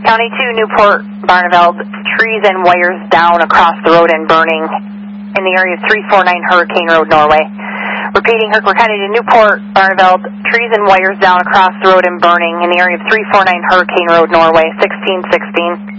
County 2, Newport, Barneveld, trees and wires down across the road and burning in the area of 349 Hurricane Road, Norway. Repeating, Herkimer County to Newport, Barneveld, trees and wires down across the road and burning in the area of 349 Hurricane Road, Norway, 1616.